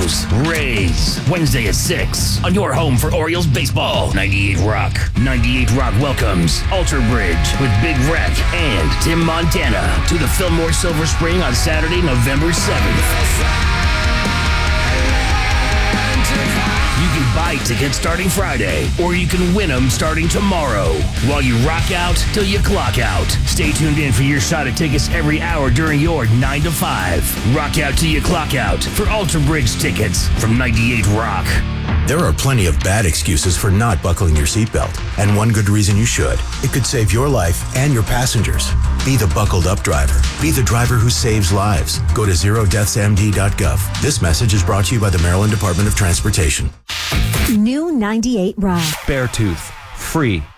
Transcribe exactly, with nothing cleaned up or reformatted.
Astros, Rays, Wednesday at six on your home for Orioles baseball. ninety-eight Rock. ninety-eight Rock welcomes Alter Bridge with Big Rec and Tim Montana to the Fillmore Silver Spring on Saturday, November seventh. You can buy tickets starting Friday, or you can win them starting tomorrow. While you rock out till you clock out. Stay tuned in for your shot at tickets every hour during your nine to five. Rock out till you clock out for Alter Bridge tickets from ninety-eight Rock. There are plenty of bad excuses for not buckling your seatbelt, and one good reason you should. It could save your life and your passengers. Be the buckled up driver. Be the driver who saves lives. Go to zero deaths m d dot gov. This message is brought to you by the Maryland Department of Transportation. New ninety-eight Rock. Beartooth. Free.